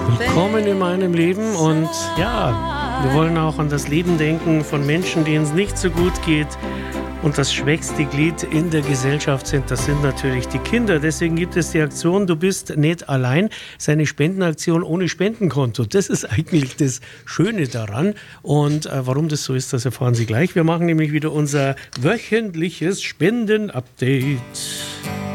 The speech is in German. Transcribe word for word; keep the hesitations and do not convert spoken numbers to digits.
Willkommen in meinem Leben und ja, wir wollen auch an das Leben denken von Menschen, denen es nicht so gut geht. Und das schwächste Glied in der Gesellschaft sind, das sind natürlich die Kinder. Deswegen gibt es die Aktion Du bist nicht allein, seine Spendenaktion ohne Spendenkonto. Das ist eigentlich das Schöne daran. Und äh, warum das so ist, das erfahren Sie gleich. Wir machen nämlich wieder unser wöchentliches Spenden-Update.